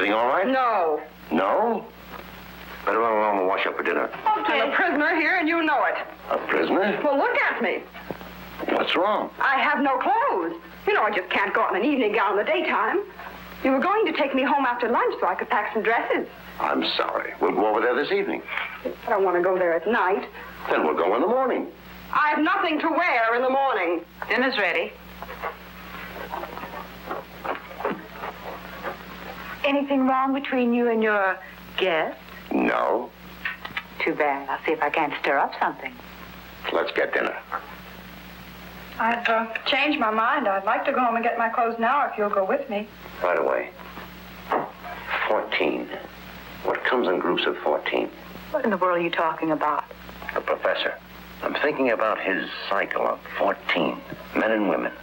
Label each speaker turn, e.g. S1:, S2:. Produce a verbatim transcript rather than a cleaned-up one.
S1: everything all right?
S2: No.
S1: No? Better run along and wash up for dinner.
S2: Okay. I'm a prisoner here, and you know it.
S1: A prisoner?
S2: Well, look at me.
S1: What's wrong?
S2: I have no clothes. You know, I just can't go out in an evening gown in the daytime. You were going to take me home after lunch so I could pack some dresses.
S1: I'm sorry. We'll go over there this evening.
S2: I don't want to go there at night.
S1: Then we'll go in the morning.
S2: I have nothing to wear in the morning.
S3: Dinner's ready. Anything wrong between you and your guest?
S1: No.
S3: Too bad. I'll see if I can't stir up something.
S1: Let's get dinner.
S2: I've uh, changed my mind. I'd like to go home and get my clothes now if you'll go with me.
S1: By the way, fourteen. What comes in groups of fourteen?
S3: What in the world are you talking about?
S1: The professor. I'm thinking about his cycle of fourteen, men and women.